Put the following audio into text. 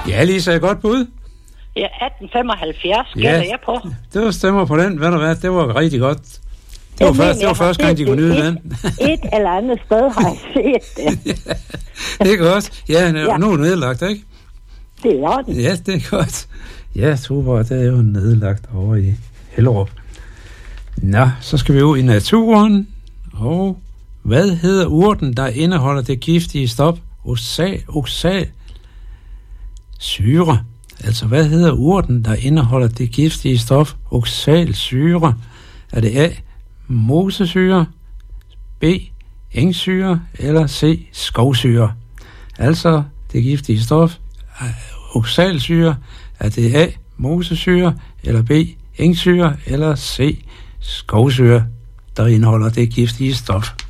Ja, Lisa, godt bud. Ja, 1875 gætter jeg på. Det stemmer på den. Ved du hvad, det var rigtig godt. Det var første gang, de kunne nyde den. Et eller andet sted har jeg set det. Ja, det er godt. Ja, nu er nedlagt, ikke? Det er den. Ja, det er godt. Ja, super, det er jo nedlagt over i Hellerup. Nå, så skal vi ud i naturen. Og hvad hedder urten, der indeholder det giftige stof oxalsyre? Altså, hvad hedder urten, der indeholder det giftige stof oxalsyre? Er det A, mosesyre, B, engsyre eller C, skovsyre? Altså, det giftige stof oxalsyre, er det A, mosesyre eller B, engsyre eller C, skovsyre, der indeholder det giftige stof?